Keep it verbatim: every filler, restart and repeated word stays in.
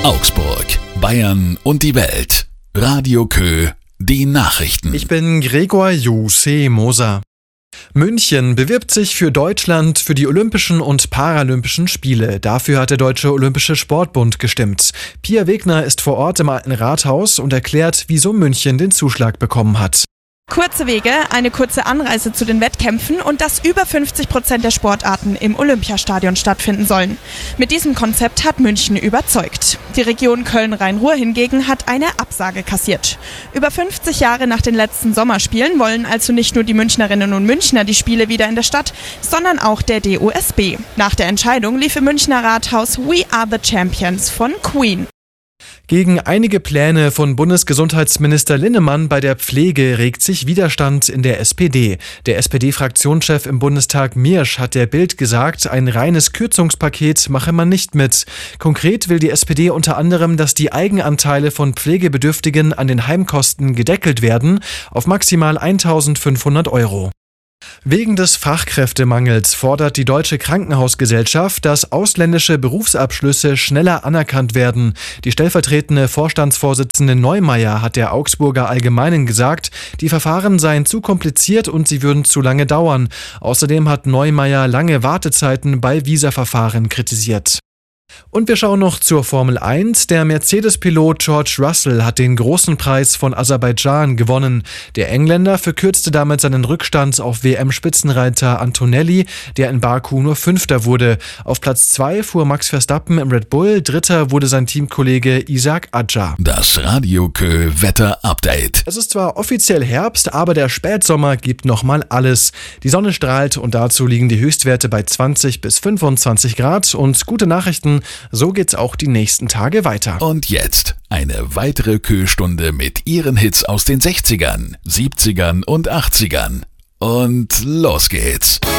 Augsburg, Bayern und die Welt. Radio Kö, die Nachrichten. Ich bin Gregor Juse Moser. München bewirbt sich für Deutschland für die Olympischen und Paralympischen Spiele. Dafür hat der Deutsche Olympische Sportbund gestimmt. Pia Wegner ist vor Ort im Alten Rathaus und erklärt, wieso München den Zuschlag bekommen hat. Kurze Wege, eine kurze Anreise zu den Wettkämpfen und dass über fünfzig Prozent der Sportarten im Olympiastadion stattfinden sollen. Mit diesem Konzept hat München überzeugt. Die Region Köln-Rhein-Ruhr hingegen hat eine Absage kassiert. Über fünfzig Jahre nach den letzten Sommerspielen wollen also nicht nur die Münchnerinnen und Münchner die Spiele wieder in der Stadt, sondern auch der D O S B. Nach der Entscheidung lief im Münchner Rathaus We Are the Champions von Queen. Gegen einige Pläne von Bundesgesundheitsminister Linnemann bei der Pflege regt sich Widerstand in der S P D. Der S P D-Fraktionschef im Bundestag Miersch hat der Bild gesagt, ein reines Kürzungspaket mache man nicht mit. Konkret will die S P D unter anderem, dass die Eigenanteile von Pflegebedürftigen an den Heimkosten gedeckelt werden auf maximal eintausendfünfhundert Euro. Wegen des Fachkräftemangels fordert die Deutsche Krankenhausgesellschaft, dass ausländische Berufsabschlüsse schneller anerkannt werden. Die stellvertretende Vorstandsvorsitzende Neumeier hat der Augsburger Allgemeinen gesagt, die Verfahren seien zu kompliziert und sie würden zu lange dauern. Außerdem hat Neumeier lange Wartezeiten bei Visaverfahren kritisiert. Und wir schauen noch zur Formel eins. Der Mercedes-Pilot George Russell hat den großen Preis von Aserbaidschan gewonnen. Der Engländer verkürzte damit seinen Rückstand auf W M-Spitzenreiter Antonelli, der in Baku nur Fünfter wurde. Auf Platz zwei fuhr Max Verstappen im Red Bull, Dritter wurde sein Teamkollege Isaac Adjar. Das Radio Kö Wetter-Update. Es ist zwar offiziell Herbst, aber der Spätsommer gibt nochmal alles. Die Sonne strahlt und dazu liegen die Höchstwerte bei zwanzig bis fünfundzwanzig Grad. Und gute Nachrichten, so geht's auch die nächsten Tage weiter. Und jetzt eine weitere Kö-Stunde mit ihren Hits aus den sechzigern, siebzigern und achtzigern. Und los geht's.